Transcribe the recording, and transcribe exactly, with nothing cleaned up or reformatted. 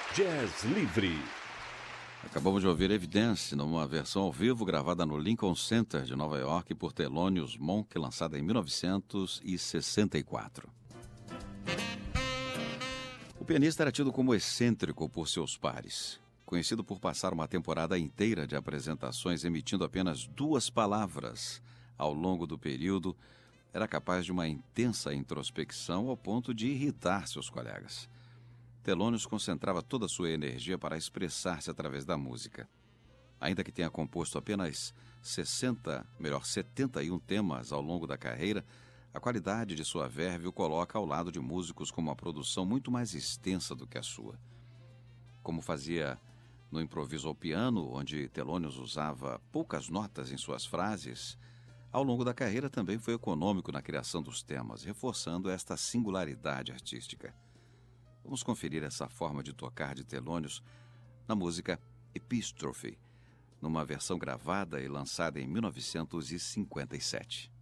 Jazz Livre. Acabamos de ouvir Evidence numa versão ao vivo gravada no Lincoln Center de Nova York por Thelonious Monk, lançada em mil novecentos e sessenta e quatro. O pianista era tido como excêntrico por seus pares. Conhecido por passar uma temporada inteira de apresentações emitindo apenas duas palavras ao longo do período, era capaz de uma intensa introspecção ao ponto de irritar seus colegas. Thelonious concentrava toda a sua energia para expressar-se através da música. Ainda que tenha composto apenas sessenta, melhor, setenta e um temas ao longo da carreira, a qualidade de sua verve o coloca ao lado de músicos com uma produção muito mais extensa do que a sua. Como fazia no improviso ao piano, onde Thelonious usava poucas notas em suas frases, ao longo da carreira também foi econômico na criação dos temas, reforçando esta singularidade artística. Vamos conferir essa forma de tocar de Thelonious na música Epistrophe, numa versão gravada e lançada em mil novecentos e cinquenta e sete.